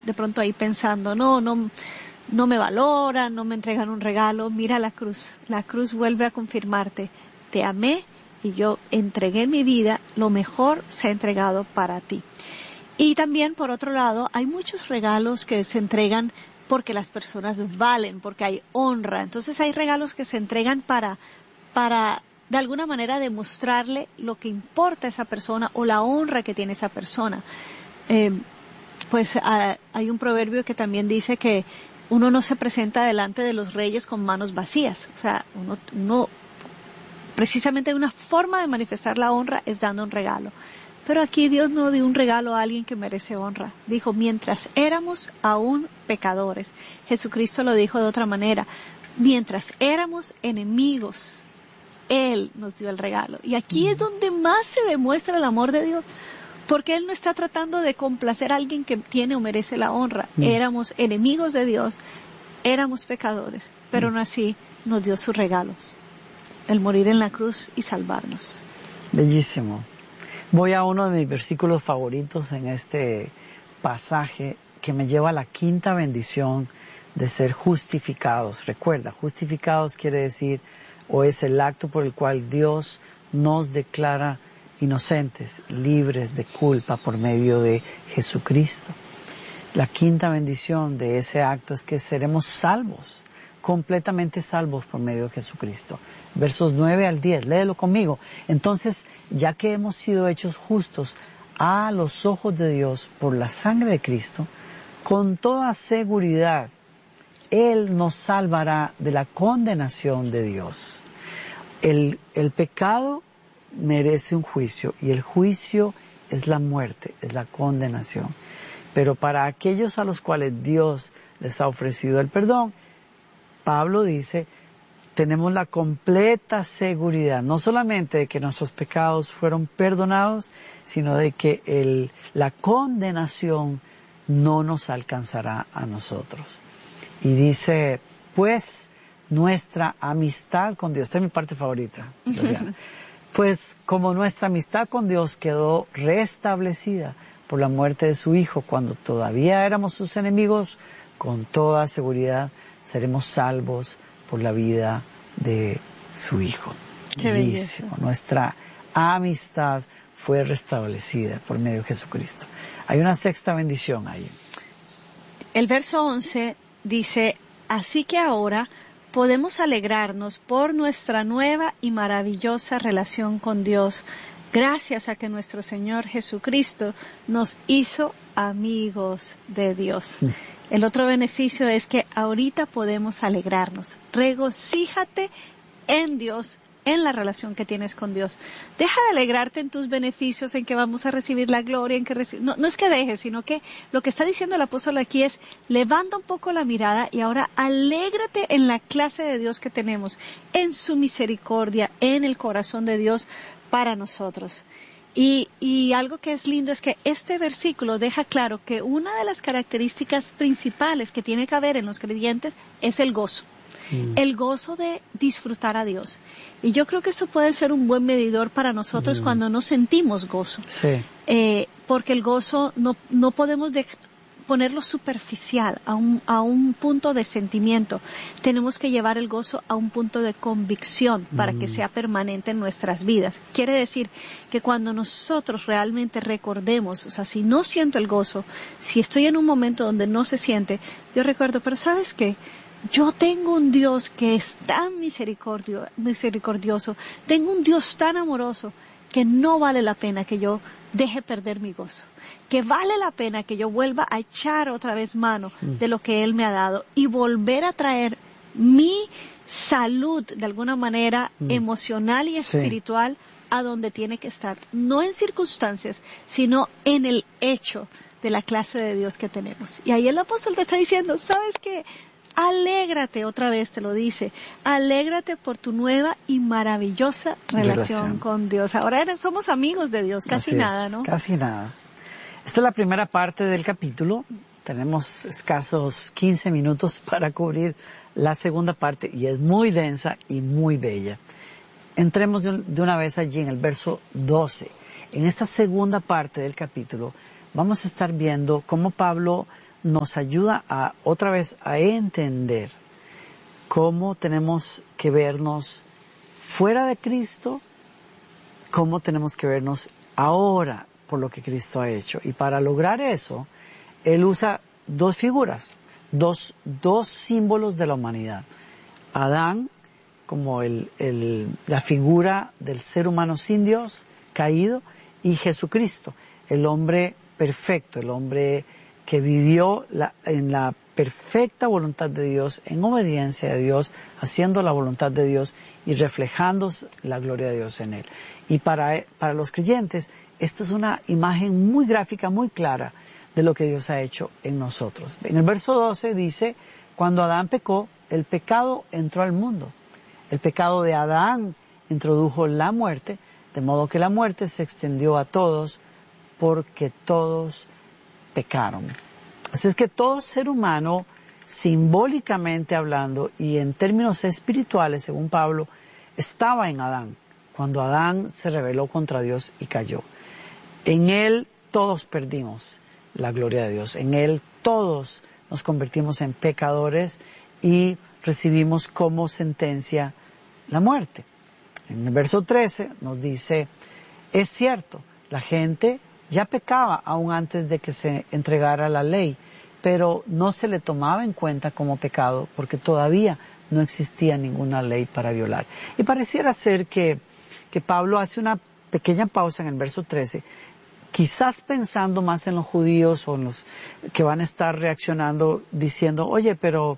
de pronto ahí pensando, no me valoran, no me entregan un regalo. Mira la cruz. La cruz vuelve a confirmarte, te amé y yo entregué mi vida, lo mejor se ha entregado para ti. Y también, por otro lado, hay muchos regalos que se entregan porque las personas valen, porque hay honra. Entonces hay regalos que se entregan para de alguna manera demostrarle lo que importa a esa persona o la honra que tiene esa persona. Hay un proverbio que también dice que uno no se presenta delante de los reyes con manos vacías. O sea, uno precisamente una forma de manifestar la honra es dando un regalo. Pero aquí Dios no dio un regalo a alguien que merece honra. Dijo, mientras éramos aún pecadores. Jesucristo lo dijo de otra manera. Mientras éramos enemigos, Él nos dio el regalo. Y aquí es donde más se demuestra el amor de Dios. Porque Él no está tratando de complacer a alguien que tiene o merece la honra. Éramos enemigos de Dios, éramos pecadores. Pero aún así nos dio sus regalos. El morir en la cruz y salvarnos. Bellísimo. Voy a uno de mis versículos favoritos en este pasaje que me lleva a la quinta bendición de ser justificados. Recuerda, justificados quiere decir, o es el acto por el cual Dios nos declara inocentes, libres de culpa por medio de Jesucristo. La quinta bendición de ese acto es que seremos salvos, completamente salvos por medio de Jesucristo. Versos 9 al 10, léelo conmigo. Entonces, ya que hemos sido hechos justos a los ojos de Dios por la sangre de Cristo, con toda seguridad, Él nos salvará de la condenación de Dios. El pecado merece un juicio y el juicio es la muerte, es la condenación. Pero para aquellos a los cuales Dios les ha ofrecido el perdón, Pablo dice, tenemos la completa seguridad, no solamente de que nuestros pecados fueron perdonados, sino de que la condenación no nos alcanzará a nosotros. Y dice, pues nuestra amistad con Dios, esta es mi parte favorita, pues como nuestra amistad con Dios quedó restablecida por la muerte de su Hijo, cuando todavía éramos sus enemigos, con toda seguridad seremos salvos por la vida de su Hijo. Qué belleza. Nuestra amistad fue restablecida por medio de Jesucristo. Hay una sexta bendición ahí. El verso 11 dice, así que ahora podemos alegrarnos por nuestra nueva y maravillosa relación con Dios, gracias a que nuestro Señor Jesucristo nos hizo amigos de Dios. El otro beneficio es que ahorita podemos alegrarnos. Regocíjate en Dios, en la relación que tienes con Dios. Deja de alegrarte en tus beneficios, en que vamos a recibir la gloria, en que no es que dejes, sino que lo que está diciendo el apóstol aquí es, levanta un poco la mirada y ahora alégrate en la clase de Dios que tenemos, en su misericordia, en el corazón de Dios para nosotros. Y algo que es lindo es que este versículo deja claro que una de las características principales que tiene que haber en los creyentes es el gozo. El gozo de disfrutar a Dios. Y yo creo que eso puede ser un buen medidor para nosotros cuando no sentimos gozo. Sí. Porque el gozo no podemos ponerlo superficial a un punto de sentimiento. Tenemos que llevar el gozo a un punto de convicción para que sea permanente en nuestras vidas. Quiere decir que cuando nosotros realmente recordemos, o sea, si no siento el gozo, si estoy en un momento donde no se siente, yo recuerdo, pero ¿sabes qué? Yo tengo un Dios que es tan misericordioso, tengo un Dios tan amoroso que no vale la pena que yo deje perder mi gozo, que vale la pena que yo vuelva a echar otra vez mano de lo que Él me ha dado y volver a traer mi salud de alguna manera emocional y espiritual a donde tiene que estar, no en circunstancias, sino en el hecho de la clase de Dios que tenemos. Y ahí el apóstol te está diciendo, ¿sabes qué? Alégrate, otra vez te lo dice, alégrate por tu nueva y maravillosa relación con Dios. Ahora somos amigos de Dios, casi nada, ¿no? Casi nada. Esta es la primera parte del capítulo. Tenemos escasos 15 minutos para cubrir la segunda parte y es muy densa y muy bella. Entremos de una vez allí en el verso 12. En esta segunda parte del capítulo vamos a estar viendo cómo Pablo nos ayuda otra vez a entender cómo tenemos que vernos fuera de Cristo, cómo tenemos que vernos ahora por lo que Cristo ha hecho. Y para lograr eso, Él usa dos figuras, dos símbolos de la humanidad. Adán, como la figura del ser humano sin Dios, caído, y Jesucristo, el hombre perfecto, el hombre que vivió en la perfecta voluntad de Dios, en obediencia a Dios, haciendo la voluntad de Dios y reflejando la gloria de Dios en él. Y para los creyentes, esta es una imagen muy gráfica, muy clara de lo que Dios ha hecho en nosotros. En el verso 12 dice, cuando Adán pecó, el pecado entró al mundo. El pecado de Adán introdujo la muerte, de modo que la muerte se extendió a todos porque todos pecaron. Así es que todo ser humano, simbólicamente hablando y en términos espirituales, según Pablo, estaba en Adán, cuando Adán se rebeló contra Dios y cayó. En él todos perdimos la gloria de Dios. En él todos nos convertimos en pecadores y recibimos como sentencia la muerte. En el verso 13 nos dice, es cierto, la gente ya pecaba aún antes de que se entregara la ley, pero no se le tomaba en cuenta como pecado porque todavía no existía ninguna ley para violar. Y pareciera ser que Pablo hace una pequeña pausa en el verso 13, quizás pensando más en los judíos o en los que van a estar reaccionando diciendo, oye, pero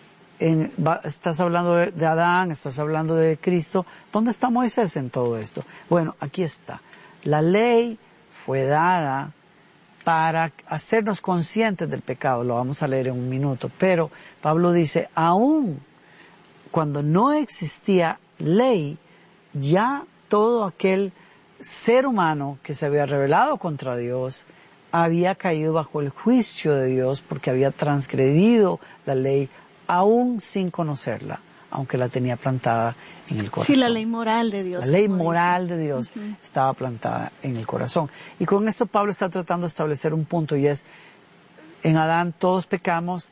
estás hablando de Adán, estás hablando de Cristo, ¿dónde está Moisés en todo esto? Bueno, aquí está. La ley fue dada para hacernos conscientes del pecado, lo vamos a leer en un minuto, pero Pablo dice, aún cuando no existía ley, ya todo aquel ser humano que se había rebelado contra Dios había caído bajo el juicio de Dios porque había transgredido la ley aún sin conocerla, aunque la tenía plantada en el corazón. Sí, la ley moral de Dios. La ley moral de Dios estaba plantada en el corazón. Y con esto Pablo está tratando de establecer un punto y es, en Adán todos pecamos,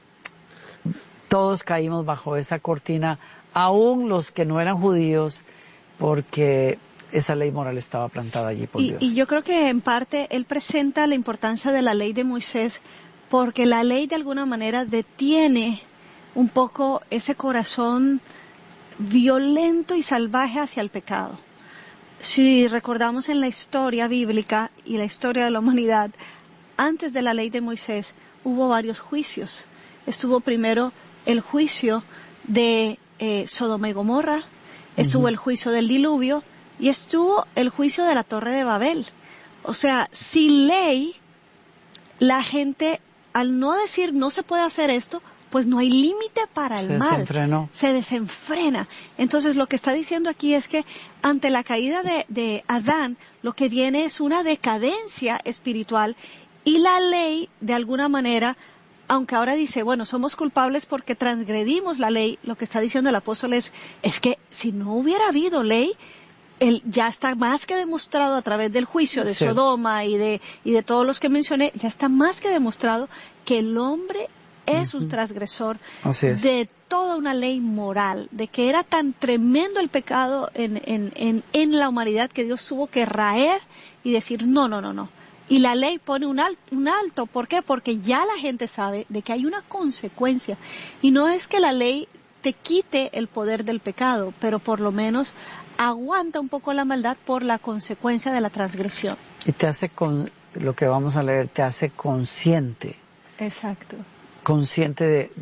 todos caímos bajo esa cortina, aún los que no eran judíos, porque esa ley moral estaba plantada allí por Dios. Y yo creo que en parte él presenta la importancia de la ley de Moisés, porque la ley de alguna manera detiene un poco ese corazón violento y salvaje hacia el pecado. Si recordamos en la historia bíblica y la historia de la humanidad, antes de la ley de Moisés hubo varios juicios. Estuvo primero el juicio de Sodoma y Gomorra, estuvo el juicio del diluvio y estuvo el juicio de la Torre de Babel. O sea, sin ley, la gente, al no decir no se puede hacer esto, pues no hay límite para el mal. Se desenfrena. Entonces lo que está diciendo aquí es que ante la caída de Adán, lo que viene es una decadencia espiritual y la ley, de alguna manera, aunque ahora dice, bueno, somos culpables porque transgredimos la ley, lo que está diciendo el apóstol es que si no hubiera habido ley, ya está más que demostrado a través del juicio de Sodoma y de todos los que mencioné, ya está más que demostrado que el hombre es un transgresor de toda una ley moral, de que era tan tremendo el pecado en la humanidad que Dios tuvo que raer y decir no. Y la ley pone un alto. ¿Por qué? Porque ya la gente sabe de que hay una consecuencia. Y no es que la ley te quite el poder del pecado, pero por lo menos aguanta un poco la maldad por la consecuencia de la transgresión. Y te hace, lo que vamos a leer, te hace consciente. Exacto. Consciente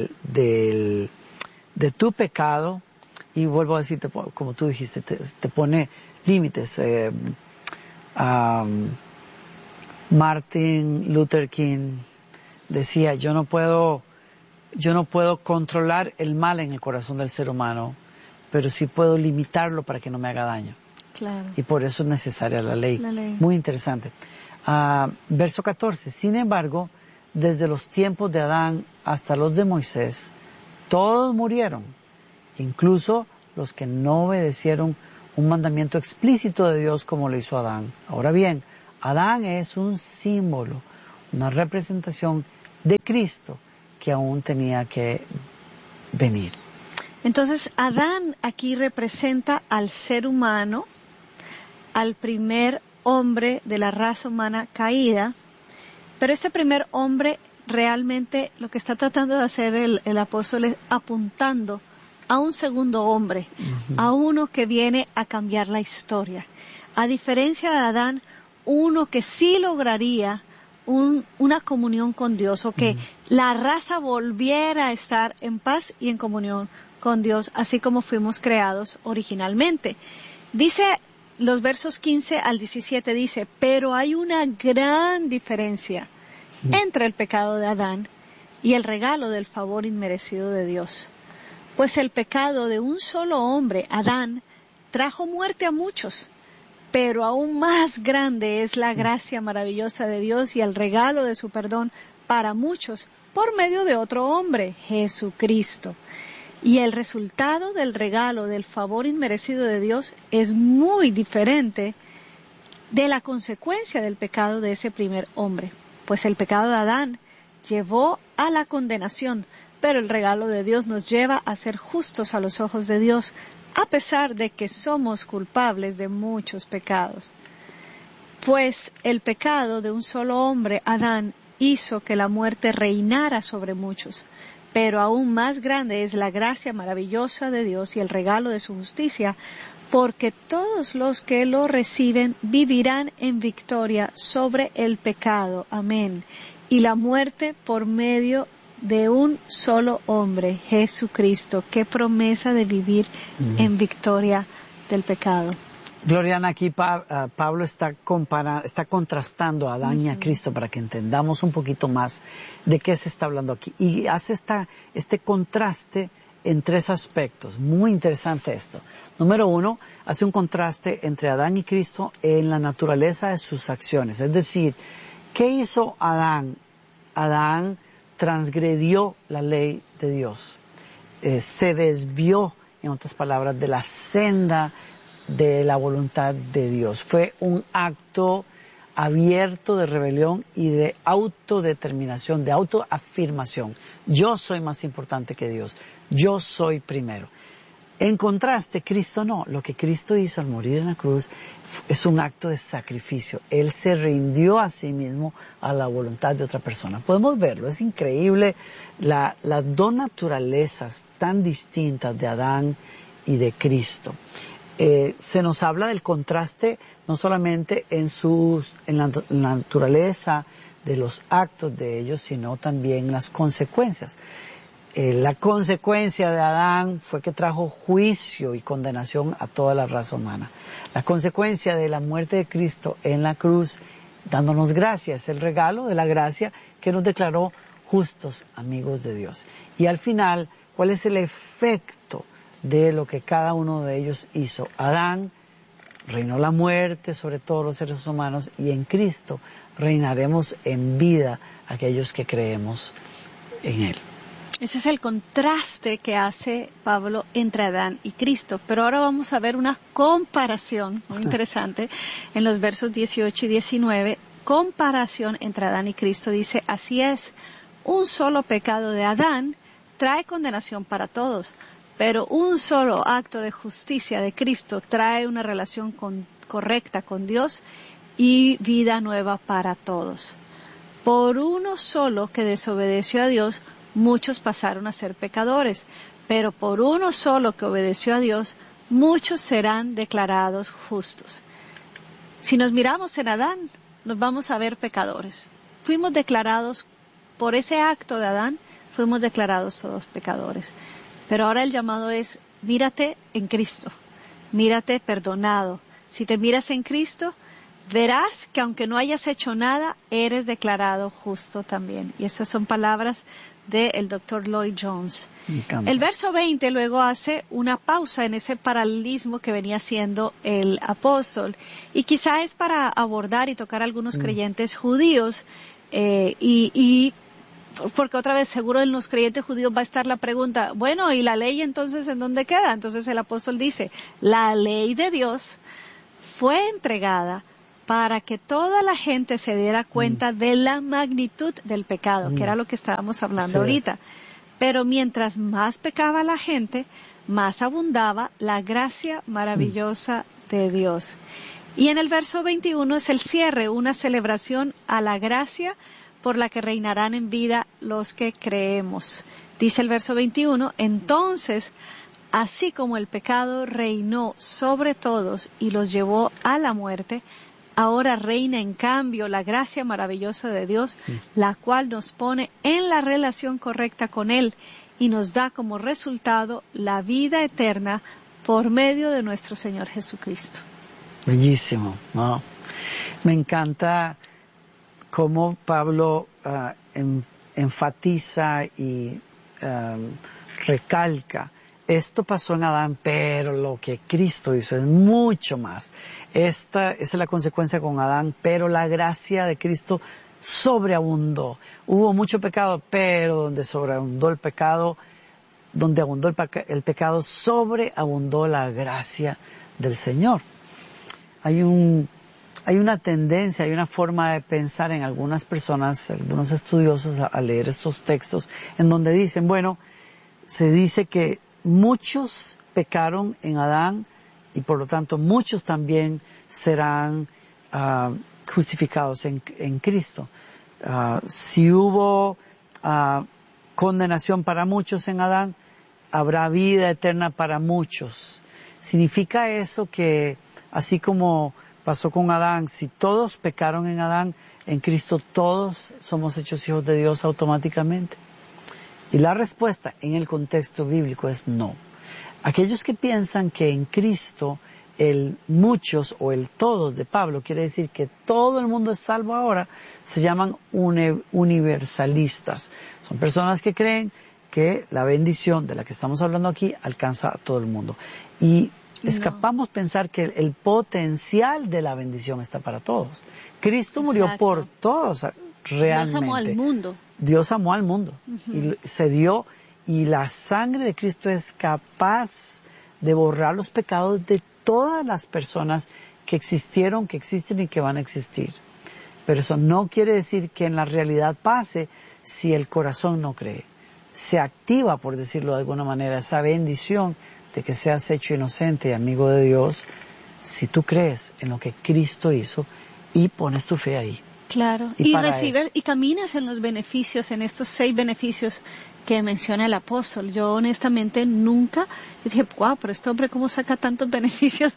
de tu pecado, y vuelvo a decirte, como tú dijiste, te pone límites. Martin Luther King decía, yo no puedo controlar el mal en el corazón del ser humano, pero sí puedo limitarlo para que no me haga daño. Claro. Y por eso es necesaria la ley. Muy interesante. Verso 14. Sin embargo, desde los tiempos de Adán hasta los de Moisés, todos murieron, incluso los que no obedecieron un mandamiento explícito de Dios como lo hizo Adán. Ahora bien, Adán es un símbolo, una representación de Cristo que aún tenía que venir. Entonces, Adán aquí representa al ser humano, al primer hombre de la raza humana caída, pero este primer hombre realmente lo que está tratando de hacer el apóstol es apuntando a un segundo hombre, a uno que viene a cambiar la historia. A diferencia de Adán, uno que sí lograría una comunión con Dios, o que la raza volviera a estar en paz y en comunión con Dios, así como fuimos creados originalmente. Dice, los versos 15 al 17 dice, pero hay una gran diferencia entre el pecado de Adán y el regalo del favor inmerecido de Dios. Pues el pecado de un solo hombre, Adán, trajo muerte a muchos. Pero aún más grande es la gracia maravillosa de Dios y el regalo de su perdón para muchos por medio de otro hombre, Jesucristo. Y el resultado del regalo del favor inmerecido de Dios es muy diferente de la consecuencia del pecado de ese primer hombre. Pues el pecado de Adán llevó a la condenación, pero el regalo de Dios nos lleva a ser justos a los ojos de Dios, a pesar de que somos culpables de muchos pecados. Pues el pecado de un solo hombre, Adán, hizo que la muerte reinara sobre muchos, pero aún más grande es la gracia maravillosa de Dios y el regalo de su justicia, porque todos los que lo reciben vivirán en victoria sobre el pecado. Amén. Y la muerte por medio de un solo hombre, Jesucristo. Qué promesa de vivir en victoria del pecado. Gloriana, aquí Pablo está contrastando a Adán y a Cristo para que entendamos un poquito más de qué se está hablando aquí. Y hace este contraste en tres aspectos. Muy interesante esto. Número uno, hace un contraste entre Adán y Cristo en la naturaleza de sus acciones. Es decir, ¿qué hizo Adán? Adán transgredió la ley de Dios, se desvió, en otras palabras, de la senda de la voluntad de Dios. Fue un acto abierto de rebelión y de autodeterminación, de autoafirmación. Yo soy más importante que Dios, yo soy primero. En contraste, Cristo no. Lo que Cristo hizo al morir en la cruz es un acto de sacrificio. Él se rindió a sí mismo a la voluntad de otra persona. Podemos verlo, es increíble las dos naturalezas tan distintas de Adán y de Cristo. Se nos habla del contraste no solamente en la naturaleza de los actos de ellos, sino también las consecuencias. La consecuencia de Adán fue que trajo juicio y condenación a toda la raza humana. La consecuencia de la muerte de Cristo en la cruz, dándonos gracia, es el regalo de la gracia que nos declaró justos amigos de Dios. Y al final, ¿cuál es el efecto de lo que cada uno de ellos hizo? Adán reinó la muerte sobre todos los seres humanos y en Cristo reinaremos en vida aquellos que creemos en Él. Ese es el contraste que hace Pablo entre Adán y Cristo. Pero ahora vamos a ver una comparación muy interesante en los versos 18 y 19. Comparación entre Adán y Cristo. Dice, así es, un solo pecado de Adán trae condenación para todos, pero un solo acto de justicia de Cristo trae una relación correcta con Dios y vida nueva para todos. Por uno solo que desobedeció a Dios, muchos pasaron a ser pecadores, pero por uno solo que obedeció a Dios, muchos serán declarados justos. Si nos miramos en Adán, nos vamos a ver pecadores. Fuimos declarados, por ese acto de Adán, fuimos declarados todos pecadores. Pero ahora el llamado es, mírate en Cristo, mírate perdonado. Si te miras en Cristo, verás que aunque no hayas hecho nada, eres declarado justo también. Y esas son palabras del Dr. Lloyd Jones. El verso 20 luego hace una pausa en ese paralelismo que venía haciendo el apóstol. Y quizá es para abordar y tocar a algunos creyentes judíos. Porque otra vez seguro en los creyentes judíos va a estar la pregunta, bueno, ¿y la ley entonces en dónde queda? Entonces el apóstol dice, la ley de Dios fue entregada para que toda la gente se diera cuenta de la magnitud del pecado, que era lo que estábamos hablando ahorita. Pero mientras más pecaba la gente, más abundaba la gracia maravillosa de Dios. Y en el verso 21 es el cierre, una celebración a la gracia por la que reinarán en vida los que creemos. Dice el verso 21, entonces, así como el pecado reinó sobre todos y los llevó a la muerte, ahora reina en cambio la gracia maravillosa de Dios, la cual nos pone en la relación correcta con Él y nos da como resultado la vida eterna por medio de nuestro Señor Jesucristo. Bellísimo, ¿no? Me encanta cómo Pablo enfatiza y recalca. Esto pasó en Adán, pero lo que Cristo hizo es mucho más. Esta es la consecuencia con Adán, pero la gracia de Cristo sobreabundó. Hubo mucho pecado, pero donde sobreabundó el pecado, donde abundó el pecado, sobreabundó la gracia del Señor. Hay una tendencia, hay una forma de pensar en algunas personas, algunos estudiosos a leer estos textos, en donde dicen, bueno, se dice que muchos pecaron en Adán y por lo tanto muchos también serán justificados en Cristo. Si hubo condenación para muchos en Adán, habrá vida eterna para muchos. ¿Significa eso que así como pasó con Adán, si todos pecaron en Adán, en Cristo todos somos hechos hijos de Dios automáticamente? Y la respuesta en el contexto bíblico es no. Aquellos que piensan que en Cristo el muchos o el todos de Pablo quiere decir que todo el mundo es salvo ahora, se llaman universalistas. Son personas que creen que la bendición de la que estamos hablando aquí alcanza a todo el mundo. Y escapamos pensar que el potencial de la bendición está para todos. Cristo murió por todos realmente. Dios amó al mundo. Dios amó al mundo y se dio, y la sangre de Cristo es capaz de borrar los pecados de todas las personas que existieron, que existen y que van a existir. Pero eso no quiere decir que en la realidad pase si el corazón no cree. Se activa, por decirlo de alguna manera, esa bendición de que seas hecho inocente y amigo de Dios si tú crees en lo que Cristo hizo y pones tu fe ahí. Claro, y recibes y caminas en los beneficios, en estos 6 beneficios que menciona el apóstol. Yo honestamente nunca, yo dije, wow, pero este hombre cómo saca tantos beneficios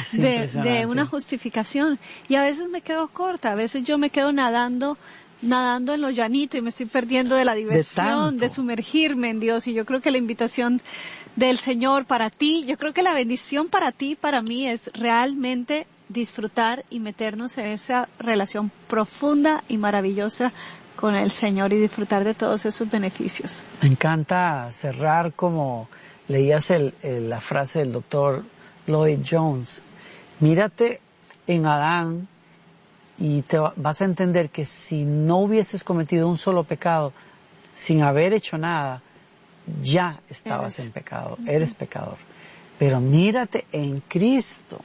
de una justificación. Y a veces me quedo corta, a veces yo me quedo nadando en lo llanito y me estoy perdiendo de la diversión, de sumergirme en Dios. Y yo creo que la invitación del Señor para ti, yo creo que la bendición para ti, para mí, es realmente disfrutar y meternos en esa relación profunda y maravillosa con el Señor y disfrutar de todos esos beneficios. Me encanta cerrar como leías la frase del doctor Lloyd Jones. Mírate en Adán y te vas a entender que si no hubieses cometido un solo pecado, sin haber hecho nada, ya estabas en pecado, eres pecador. Pero mírate en Cristo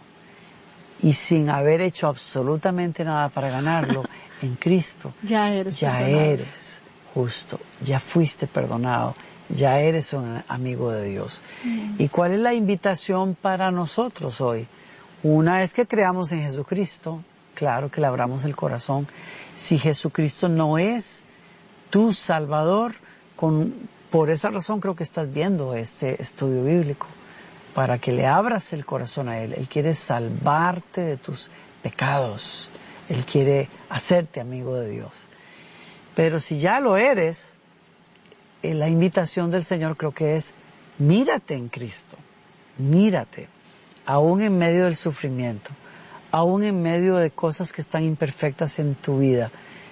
y sin haber hecho absolutamente nada para ganarlo, en Cristo ya eres justo, ya fuiste perdonado, ya eres un amigo de Dios. ¿Y cuál es la invitación para nosotros hoy? Una es que creamos en Jesucristo, claro que le abramos el corazón. Si Jesucristo no es tu Salvador, por esa razón creo que estás viendo este estudio bíblico, para que le abras el corazón a Él. Él quiere salvarte de tus pecados. Él quiere hacerte amigo de Dios. Pero si ya lo eres, la invitación del Señor creo que es, mírate en Cristo. Mírate, aún en medio del sufrimiento, aún en medio de cosas que están imperfectas en tu vida.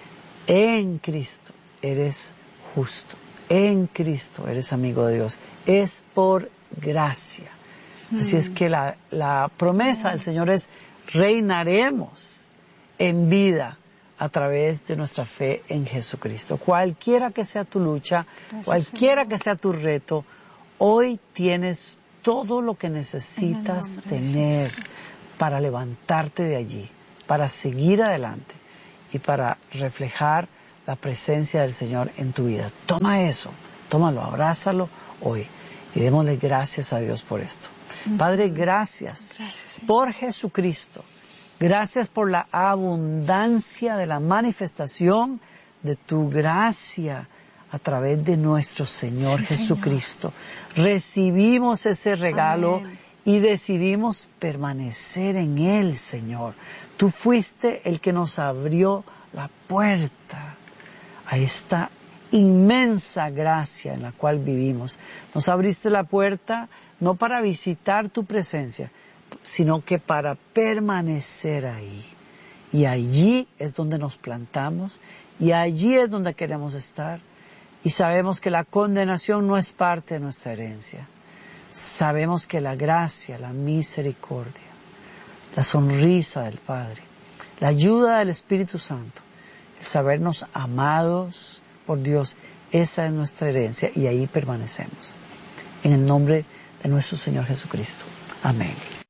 En Cristo eres justo. En Cristo eres amigo de Dios. Es por gracia. Así es que la promesa del Señor es, reinaremos en vida a través de nuestra fe en Jesucristo. Cualquiera que sea tu lucha, cualquiera que sea tu reto, hoy tienes todo lo que necesitas tener para levantarte de allí, para seguir adelante y para reflejar la presencia del Señor en tu vida. Toma eso, tómalo, abrázalo hoy y démosle gracias a Dios por esto. Padre, gracias por Jesucristo. Gracias por la abundancia de la manifestación de tu gracia a través de nuestro Señor Jesucristo. Recibimos ese regalo. Amén. Y decidimos permanecer en Él, Señor. Tú fuiste el que nos abrió la puerta a esta inmensa gracia en la cual vivimos. Nos abriste la puerta no para visitar tu presencia, sino que para permanecer ahí. Y allí es donde nos plantamos, y allí es donde queremos estar. Y sabemos que la condenación no es parte de nuestra herencia. Sabemos que la gracia, la misericordia, la sonrisa del Padre, la ayuda del Espíritu Santo, el sabernos amados por Dios, esa es nuestra herencia y ahí permanecemos. En el nombre de nuestro Señor Jesucristo. Amén.